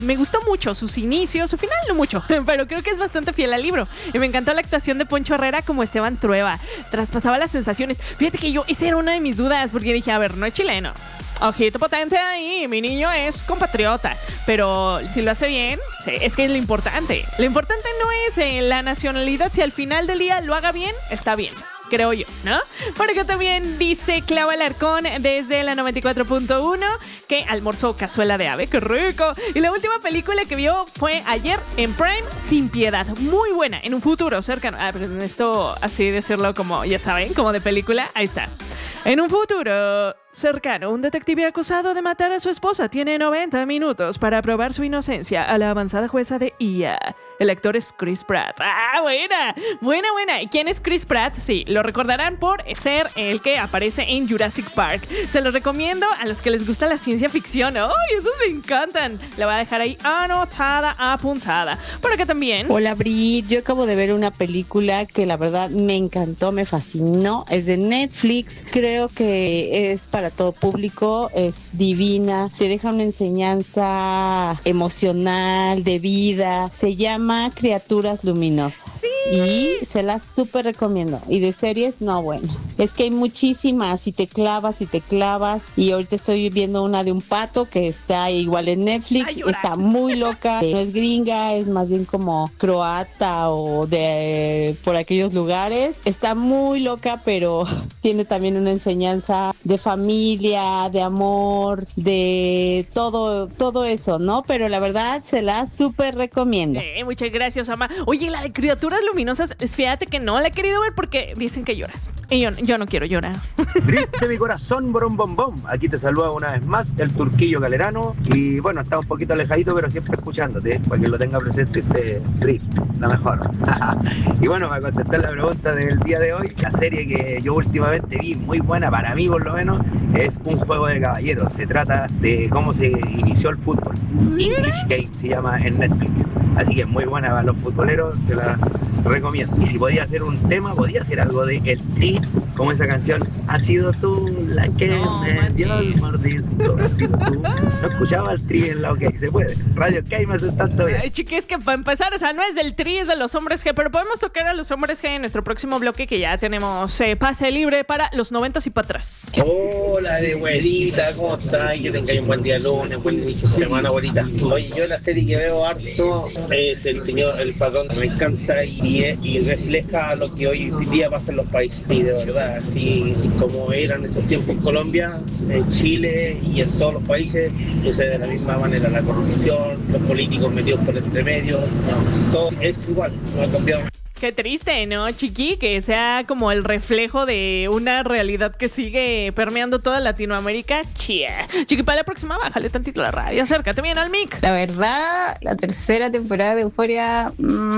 Me gustó mucho sus inicios, su final no mucho, pero creo que es bastante fiel al libro. Y me encantó la actuación de Poncho Herrera como Esteban Trueba. Traspasaba las sensaciones. Fíjate que esa era una de mis dudas, porque dije, a ver, no es chileno. Ojito potente ahí, mi niño es compatriota. Pero si lo hace bien, sí, es que es lo importante. Lo importante no es la nacionalidad. Si al final del día lo haga bien, está bien. Creo yo, ¿no? Por acá también dice Clau Alarcón desde la 94.1 que almorzó cazuela de ave, ¡qué rico! Y la última película que vio fue ayer en Prime, Sin Piedad. Muy buena, en un futuro cercano. Pero esto, así decirlo como, ya saben, como de película, ahí está. En un futuro cercano, un detective acusado de matar a su esposa tiene 90 minutos para probar su inocencia a la avanzada jueza de IA. El actor es Chris Pratt. ¡Ah, buena! Buena. ¿Y quién es Chris Pratt? Sí, lo recordarán por ser el que aparece en Jurassic Park. Se los recomiendo a los que les gusta la ciencia ficción. ¡Ay, esos me encantan! La voy a dejar ahí anotada, apuntada. Por acá también. Hola, Brit. Yo acabo de ver una película que la verdad me encantó, me fascinó. Es de Netflix. Creo que es para todo público. Es divina. Te deja una enseñanza emocional, de vida. Se llama Criaturas Luminosas. Sí. Y se las súper recomiendo. Y de series, no, bueno. Es que hay muchísimas y te clavas. Y ahorita estoy viendo una de un pato que está igual en Netflix. Está muy loca. No es gringa, es más bien como croata o de por aquellos lugares. Está muy loca, pero tiene también una enseñanza de familia, de amor, de todo eso, ¿no? Pero la verdad se la súper recomiendo. Muchas gracias, Ama. Oye, la de Criaturas Luminosas, fíjate que no la he querido ver porque dicen que lloras. Y yo no quiero llorar. Triste mi corazón, brom bom bom. Aquí te saluda una vez más el Turquillo Galerano. Y bueno, está un poquito alejadito, pero siempre escuchándote, para que lo tenga presente. La mejor. Y bueno, para contestar la pregunta del día de hoy, la serie que yo últimamente vi, muy buena para mí por lo menos, es Un Juego de Caballeros. Se trata de cómo se inició el fútbol. English Game se llama en Netflix. Así que es muy buena para los futboleros, se la recomiendo. Y si podía hacer un tema, podía hacer algo de El Tri, como esa canción, ha sido tú la que me dio el mordisco, ha sido tú. No escuchaba el Tri en la OK, se puede. Radio OK más es tanto bien. Ay, chiquis, que para empezar, o sea, no es del Tri, es de los hombres G, pero podemos tocar a los hombres G en nuestro próximo bloque, que ya tenemos pase libre para los 90s y para atrás. Hola, abuelita, ¿cómo estás? Que tengáis un buen día lunes, buen inicio de semana, abuelita. Oye, yo la serie que veo harto es El Patrón, me encanta y refleja lo que hoy día pasa en los países. Sí, de verdad, así como eran esos tiempos en Colombia, en Chile y en todos los países, sucede de la misma manera. La corrupción, los políticos metidos por entre medio, todo es igual, no ha cambiado. Qué triste, ¿no, Chiqui? Que sea como el reflejo de una realidad que sigue permeando toda Latinoamérica. Chia. Chiqui, para la próxima, bájale tantito la radio. Acércate bien al mic. La verdad, la tercera temporada de Euphoria,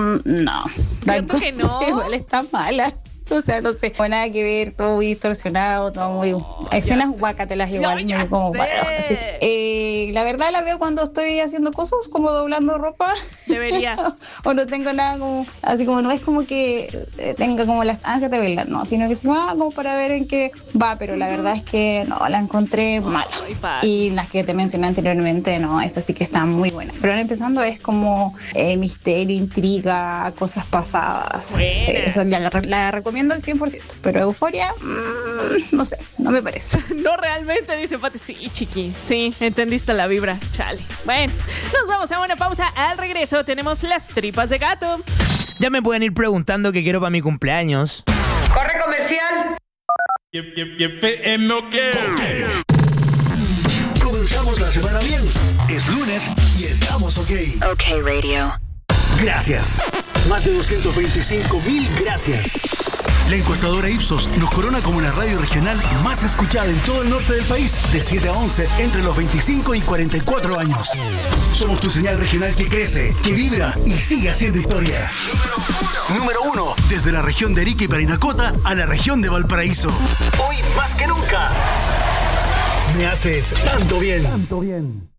no. ¿Cierto que no? Igual está mala. O sea, no sé, no nada que ver, todo muy distorsionado, todo muy... escenas guácatelas igual, muy como... Así. La verdad la veo cuando estoy haciendo cosas, como doblando ropa. Debería. O no tengo nada como... Así como no es como que tenga como las ansias de verla, no, sino que se va como para ver en qué va, pero la verdad es que no, la encontré mala. Y las que te mencioné anteriormente, no, esas sí que están muy buenas. Pero empezando es como misterio, intriga, cosas pasadas. Esa ya la recomiendo al 100%, pero Euphoria, no sé, no me parece. No realmente, dice Pati. Sí, Chiqui, sí, entendiste la vibra, chale. Bueno, nos vamos a una pausa. Al regreso tenemos las tripas de gato. Ya me pueden ir preguntando qué quiero para mi cumpleaños. ¡Corre comercial! Comenzamos la semana bien. Es lunes y estamos OK. OK Radio. Gracias. Más de 225,000 gracias. La encuestadora Ipsos nos corona como la radio regional más escuchada en todo el norte del país, de 7 a 11, entre los 25 y 44 años. Somos tu señal regional que crece, que vibra y sigue haciendo historia. Número 1, desde la región de Arica y Parinacota a la región de Valparaíso. Hoy más que nunca, me haces tanto bien.